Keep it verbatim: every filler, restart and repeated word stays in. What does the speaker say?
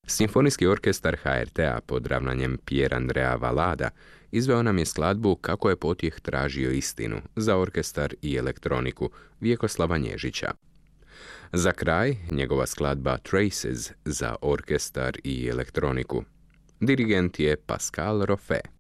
Simfonijski orkestar ha er te a pod ravnanjem Pier Andrea Valada izveo nam je skladbu Kako je potjeh tražio istinu za orkestar i elektroniku Vjekoslava Nježića. Za kraj, njegova skladba Traces za orkestar i elektroniku. Dirigent je Pascal Roffe.